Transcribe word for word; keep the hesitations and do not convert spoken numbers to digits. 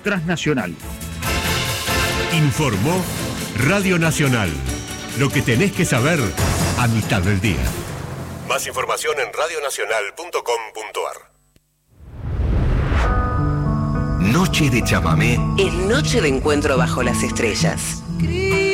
Transnacional. Informó Radio Nacional. Lo que tenés que saber a mitad del día. Más información en radionacional punto com punto ar. Noche de chamamé Es noche de encuentro bajo las estrellas.